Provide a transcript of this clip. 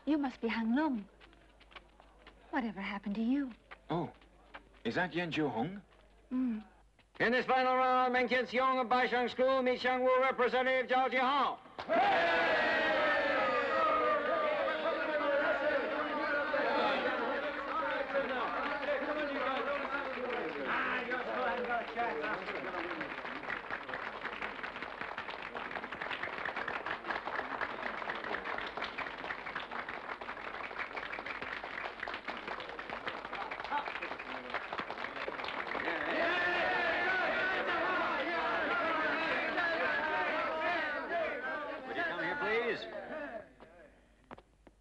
You must be Hang Lung. Whatever happened to you? Oh, is that Yan Jiu Hong? Mm. In this final round, Meng Tian-Xiong of Baishang School meets Xiangwu representative Zhao Jihao.